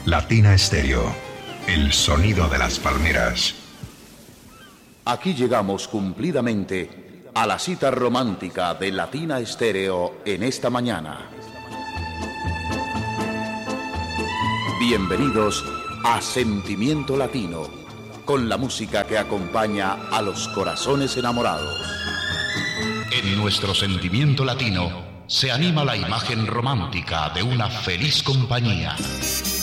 Latina Estéreo, el sonido de las palmeras. Aquí llegamos cumplidamente a la cita romántica de Latina Estéreo en esta mañana. Bienvenidos a Sentimiento Latino, con la música que acompaña a los corazones enamorados. En nuestro Sentimiento Latino se anima la imagen romántica de una feliz compañía.